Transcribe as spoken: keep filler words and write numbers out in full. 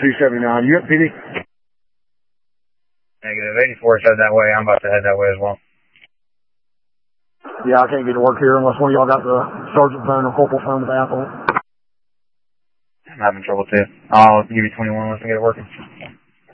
two seventy-nine. You at P D? Negative. eighty-four is headed that way. I'm about to head that way as well. Yeah, I can't get to work here unless one of y'all got the sergeant phone or corporal phone with Apple. I'm having trouble too. I'll give you twenty-one once I get it working.